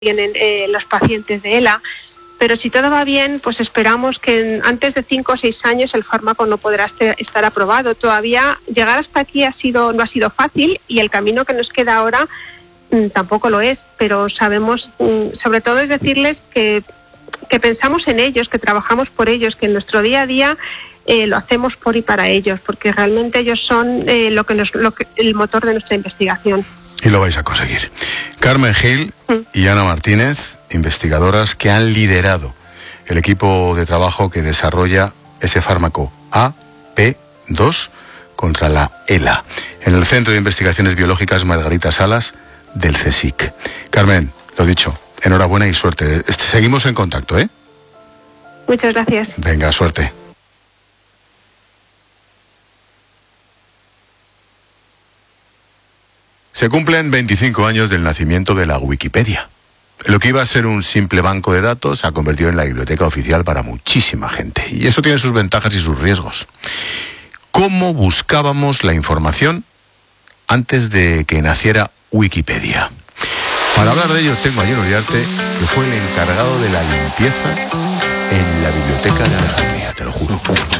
tienen los pacientes de ELA. Pero si todo va bien, pues esperamos que antes de 5 o 6 años el fármaco no podrá estar aprobado. Todavía llegar hasta aquí no ha sido fácil, y el camino que nos queda ahora tampoco lo es, pero sabemos, sobre todo es decirles que pensamos en ellos, que trabajamos por ellos, que en nuestro día a día lo hacemos por y para ellos, porque realmente ellos son el motor de nuestra investigación. Y lo vais a conseguir. Carmen Gil y Ana Martínez, investigadoras que han liderado el equipo de trabajo que desarrolla ese fármaco AP2 contra la ELA, en el Centro de Investigaciones Biológicas Margarita Salas del CSIC. Carmen, lo dicho, enhorabuena y suerte. Seguimos en contacto, ¿eh? Muchas gracias. Venga, suerte. Se cumplen 25 años del nacimiento de la Wikipedia. Lo que iba a ser un simple banco de datos se ha convertido en la biblioteca oficial para muchísima gente. Y eso tiene sus ventajas y sus riesgos. ¿Cómo buscábamos la información antes de que naciera Wikipedia? Para hablar de ello tengo a John Uriarte, que fue el encargado de la limpieza en la biblioteca de Alejandría, te lo juro.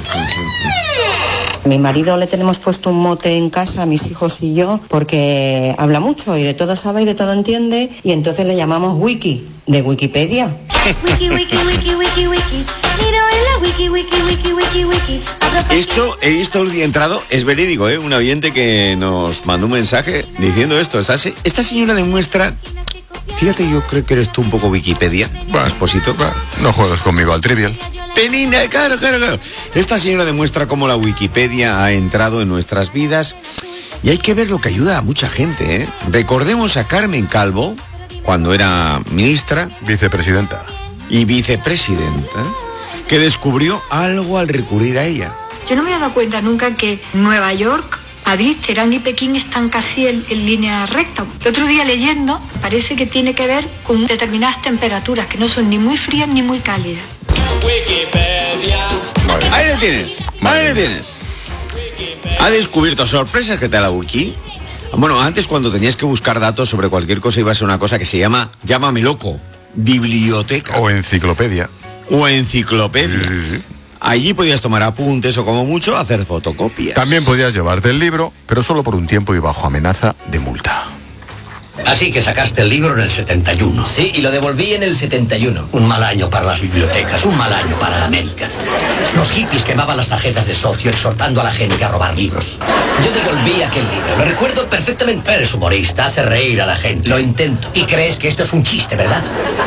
Mi marido le tenemos puesto un mote en casa, mis hijos y yo, porque habla mucho y de todo sabe y de todo entiende, y entonces le llamamos Wiki, de Wikipedia. Wiki, wiki, wiki, wiki, wiki. Miro en la wiki, wiki, wiki, wiki, wiki. Esto he visto el día entrado, es verídico, ¿eh? Un oyente que nos mandó un mensaje diciendo esto. Esta señora demuestra... Fíjate, yo creo que eres tú un poco Wikipedia, Esposito. No juegas conmigo al trivial. Penina, claro. Esta señora demuestra cómo la Wikipedia ha entrado en nuestras vidas, y hay que ver lo que ayuda a mucha gente, ¿eh? Recordemos a Carmen Calvo, cuando era ministra, vicepresidenta y vicepresidenta, que descubrió algo al recurrir a ella. Yo no me he dado cuenta nunca que Nueva York, Madrid, Teherán y Pekín están casi en línea recta. El otro día leyendo, parece que tiene que ver con determinadas temperaturas que no son ni muy frías ni muy cálidas. Wikipedia. Ahí lo tienes. Ha descubierto sorpresas que te da la Wiki. Bueno, antes cuando tenías que buscar datos sobre cualquier cosa iba a ser una cosa que se llama, llámame loco, biblioteca. O enciclopedia. Sí. Allí podías tomar apuntes o, como mucho, hacer fotocopias. También podías llevarte el libro, pero solo por un tiempo y bajo amenaza de multa. Así que sacaste el libro en el 71. Sí, y lo devolví en el 71. Un mal año para las bibliotecas, un mal año para América. Los hippies quemaban las tarjetas de socio exhortando a la gente a robar libros. Yo devolví aquel libro, lo recuerdo perfectamente. Eres humorista, hace reír a la gente. Lo intento. Y crees que esto es un chiste, ¿verdad?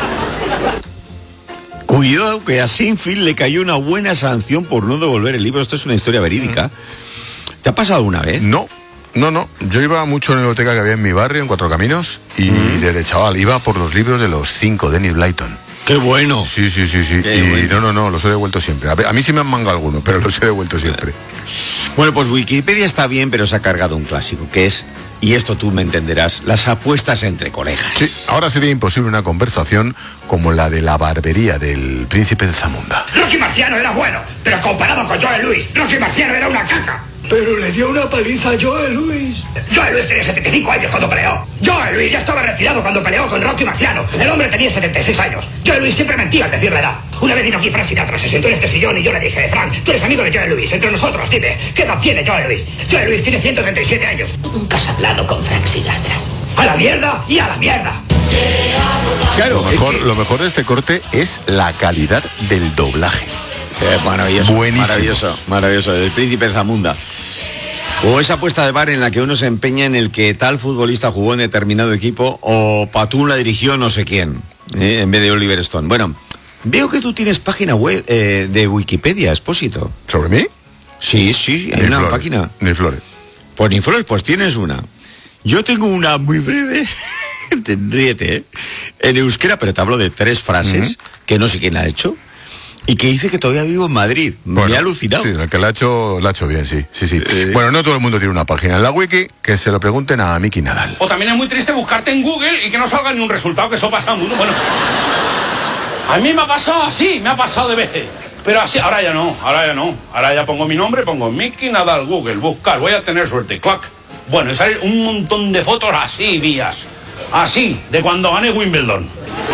Cuidado, que a Sinfield le cayó una buena sanción por no devolver el libro. Esto es una historia verídica. ¿Te ha pasado alguna vez? No. Yo iba mucho en la biblioteca que había en mi barrio, en Cuatro Caminos, y desde chaval iba por los libros de los 5 de Enid Blyton. ¡Qué bueno! Sí. No, los he devuelto siempre. A mí sí me han mangado algunos, pero los he devuelto siempre. Bueno, pues Wikipedia está bien, pero se ha cargado un clásico, que es, y esto tú me entenderás, las apuestas entre colegas. Sí, ahora sería imposible una conversación como la de la barbería del príncipe de Zamunda. Rocky Marciano era bueno, pero comparado con Joe Louis, Rocky Marciano era una caca. Pero le dio una paliza a Joe Louis. Joe Louis tenía 75 años cuando peleó. Joe Louis ya estaba retirado cuando peleó con Rocky Marciano. El hombre tenía 76 años. Joe Louis siempre mentía al decir la edad. Una vez vino aquí Frank Sinatra, se sentó en este sillón y yo le dije: Frank, tú eres amigo de Joe Louis, entre nosotros, dime, ¿qué edad tiene Joe Louis? Joe Louis tiene 137 años. Tú nunca has hablado con Frank Sinatra. A la mierda y a la mierda. Claro, lo mejor de este corte es la calidad del doblaje. Maravilloso. Buenísimo. Maravilloso. El príncipe de Zamunda. O esa apuesta de bar en la que uno se empeña en el que tal futbolista jugó en determinado equipo o Patún la dirigió no sé quién, en vez de Oliver Stone. Bueno, veo que tú tienes página web de Wikipedia, Expósito. ¿Sobre mí? Sí, hay una página. Ni flores. Pues ni flores, pues tienes una. Yo tengo una muy breve, ríete, en euskera, pero te hablo de 3 frases, que no sé quién la ha hecho. Y que dice que todavía vivo en Madrid. Bueno, me ha alucinado. Sí, el que la ha hecho bien, sí. Bueno, no todo el mundo tiene una página en la wiki, que se lo pregunten a Miki Nadal. O también es muy triste buscarte en Google y que no salga ni un resultado, que eso pasa mucho. Bueno, a mí me ha pasado así, me ha pasado de veces. Pero así, ahora ya no. Ahora ya pongo mi nombre, pongo Miki Nadal, Google, buscar, voy a tener suerte, clac. Bueno, y salen un montón de fotos así, vías. Así, de cuando gané Wimbledon.